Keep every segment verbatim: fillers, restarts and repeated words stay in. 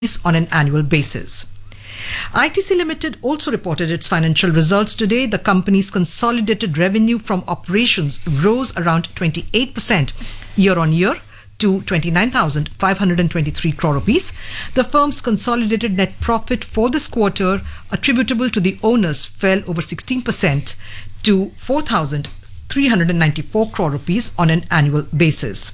on an annual basis. I T C Limited also reported its financial results today. The company's consolidated revenue from operations rose around twenty-eight percent year on year to twenty-nine thousand five hundred twenty-three crore rupees. The firm's consolidated net profit for this quarter attributable to the owners fell over sixteen percent to four thousand three hundred ninety-four crore rupees on an annual basis.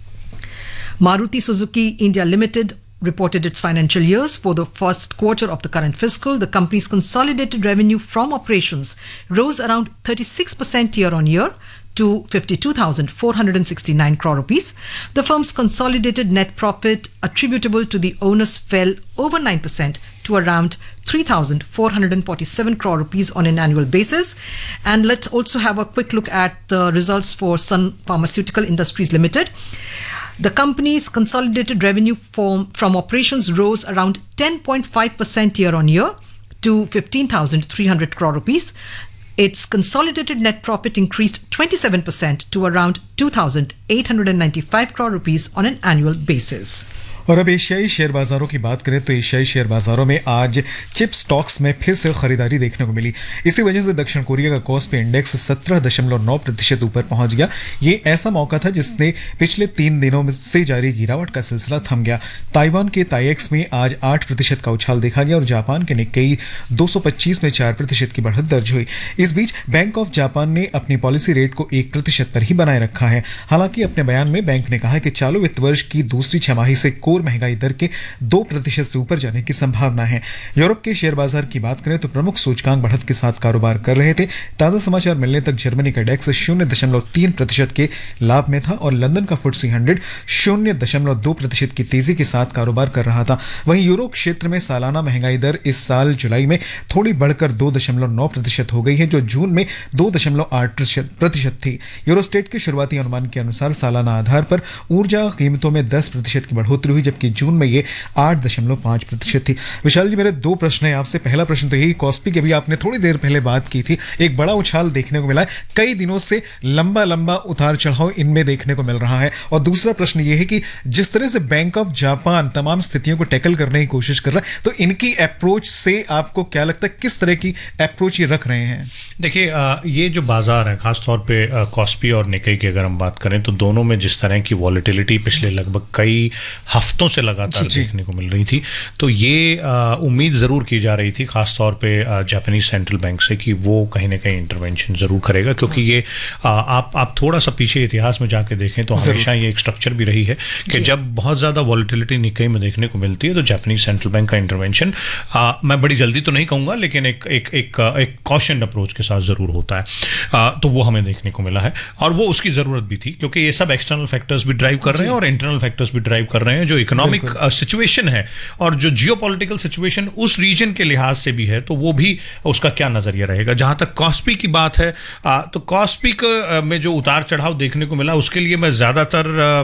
Maruti Suzuki India Limited reported its financial years for the first quarter of the current fiscal. The company's consolidated revenue from operations rose around thirty-six percent year on year to fifty-two thousand four hundred sixty-nine crore rupees. The firm's consolidated net profit attributable to the owners fell over nine percent to around three thousand four hundred forty-seven crore rupees on an annual basis. And let's also have a quick look at the results for Sun Pharmaceutical Industries Limited. The company's consolidated revenue from, from operations rose around ten point five percent year on year to fifteen thousand three hundred crore rupees. Its consolidated net profit increased twenty-seven percent to around two thousand eight hundred ninety-five crore rupees on an annual basis. और अब एशियाई share बाजारों की बात करें तो एशियाई share बाजारों में आज चिप स्टॉक्स में फिर से खरीदारी देखने को मिली. इसी वजह से दक्षिण कोरिया का कॉस्पी इंडेक्स सत्रह दशमलव नौ प्रतिशत ऊपर पहुंच गया. ये ऐसा मौका था जिसने पिछले तीन दिनों में से जारी गिरावट का सिलसिला थम गया. ताइवान के ताइएक्स में आज आठ प्रतिशत का उछाल देखा गया और जापान के निक्केई दो सौ पच्चीस में चार प्रतिशत की बढ़त दर्ज हुई. इस बीच बैंक ऑफ जापान ने अपनी पॉलिसी रेट को एक प्रतिशत पर ही बनाए रखा है. हालांकि अपने बयान में बैंक ने कहा कि चालू वित्त वर्ष की दूसरी छमाही से कोर महंगाई दर के दो प्रतिशत से ऊपर जाने की संभावना है. यूरोप के शेयर बाजार की बात करें तो प्रमुख सूचकांक बढ़त के साथ कारोबार कर रहे थे. ताजा समाचार मिलने तक जर्मनी का डेक्स शून्य दशमलव तीन प्रतिशत के लाभ में था और लंदन का फुटसी हंड्रेड शून्य दशमलव दो प्रतिशत की तेजी के साथ कारोबार कर रहा था. वहीं यूरोप क्षेत्र में सालाना महंगाई दर इस साल जुलाई में थोड़ी बढ़कर दो दशमलव नौ प्रतिशत हो गई है, जो जून में दो दशमलव आठ प्रतिशत थी. यूरोस्टेट के शुरुआती अनुमान के अनुसार सालाना आधार पर ऊर्जा कीमतों में दस प्रतिशत की बढ़ोतरी हुई, जबकि जून में ये आठ दशमलव पांच प्रतिशत थी. विशाल जी, मेरे दो प्रश्न हैं आपसे. पहला प्रश्न तो यही, कॉस्पी की अभी आपने थोड़ी देर पहले बात की थी, एक बड़ा उछाल देखने को मिला है. कई दिनों से लंबा लंबा उतार चढ़ाव इनमें देखने को मिल रहा है. और दूसरा प्रश्न ये है कि जिस तरह से बैंक ऑफ जापान तमाम स्थितियों को टैकल करने की कोशिश कर रहा है, तो इनकी अप्रोच से आपको क्या लगता है, किस तरह की अप्रोच ये रख रहे हैं? देखिए, ये जो बाजार है खासतौर पे कॉस्पी और निक्केई की अगर हम बात करें तो दोनों में जिस तरह की वॉलेटिलिटी पिछले लगभग कई हफ्तों से लगातार देखने को मिल रही थी, तो ये आ, उम्मीद ज़रूर की जा रही थी खास तौर पे जापानीज सेंट्रल बैंक से कि वो कहीं ना कहीं इंटरवेंशन ज़रूर करेगा, क्योंकि ये आ, आप आप थोड़ा सा पीछे इतिहास में जाके देखें तो हमेशा ये एक स्ट्रक्चर भी रही है कि जब बहुत ज़्यादा वॉलेटिलिटी निक्केई में देखने को मिलती है तो जापानीज सेंट्रल बैंक का इंटरवेंशन, मैं बड़ी जल्दी तो नहीं कहूँगा लेकिन एक एक एक एक कॉशन अप्रोच के साथ ज़रूर होता है. आ, तो वो हमें देखने को मिला है और वो उसकी ज़रूरत भी थी, क्योंकि ये सब एक्सटर्नल फैक्टर्स भी ड्राइव कर रहे हैं और इंटरनल फैक्टर्स भी ड्राइव कर रहे हैं. जो इकोनॉमिक सिचुएशन है और जो जियोपॉलिटिकल सिचुएशन उस रीजन के लिहाज से भी है, तो वो भी उसका क्या नजरिया रहेगा. जहां तक कॉस्पी की बात है, आ, तो कॉस्पी में जो उतार चढ़ाव देखने को मिला उसके लिए मैं ज्यादातर आ,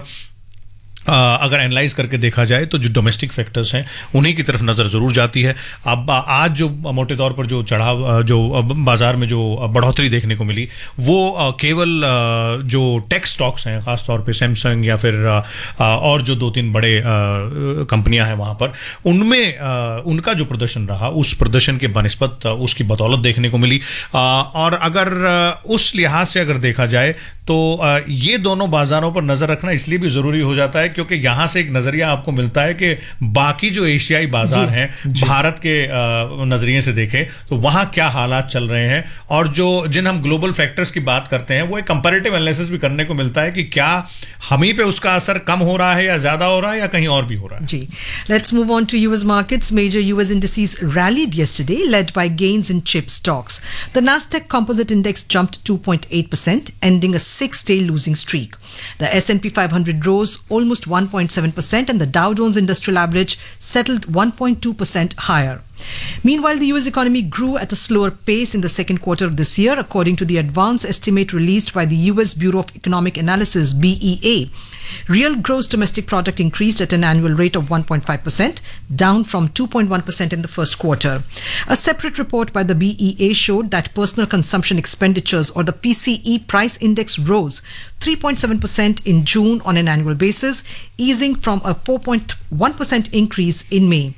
अगर एनालाइज करके देखा जाए तो जो डोमेस्टिक फैक्टर्स हैं उन्हीं की तरफ नज़र ज़रूर जाती है. अब आज जो मोटे तौर पर जो चढ़ाव, जो बाज़ार में जो बढ़ोतरी देखने को मिली, वो केवल जो टेक स्टॉक्स हैं खास तौर पे सैमसंग या फिर और जो दो तीन बड़े कंपनियां हैं वहाँ पर, उनमें उनका जो प्रदर्शन रहा उस प्रदर्शन के बनिस्बत उसकी बदौलत देखने को मिली. और अगर उस लिहाज से अगर देखा जाए तो ये दोनों बाज़ारों पर नज़र रखना इसलिए भी ज़रूरी हो जाता है क्योंकि यहाँ से एक नज़रिया आपको मिलता है कि बाकी जो एशियाई बाजार हैं, भारत के नज़रिए से देखें तो वहाँ क्या हालात चल रहे हैं, और जो जिन हम ग्लोबल फैक्टर्स की बात करते हैं वो एक कंपैरेटिव एनालिसिस भी करने को मिलता है कि क्या हम ही पे उसका असर कम हो रहा है या ज़्यादा हो रहा है या कहीं और भी हो रहा है. जी, let's move on to US markets. Major US indices rallied yesterday, led by gains in chip stocks. The Nasdaq Composite Index jumped two point eight percent, ending a six-day losing streak. The S and P five hundred rose almost one point seven percent and the Dow Jones Industrial Average settled one point two percent higher. Meanwhile, the U S economy grew at a slower pace in the second quarter of this year, according to the advance estimate released by the U S Bureau of Economic Analysis, B E A. Real gross domestic product increased at an annual rate of one point five percent, down from two point one percent in the first quarter. A separate report by the B E A showed that personal consumption expenditures, or the P C E price index, rose three point seven percent in June on an annual basis, easing from a four point one percent increase in May.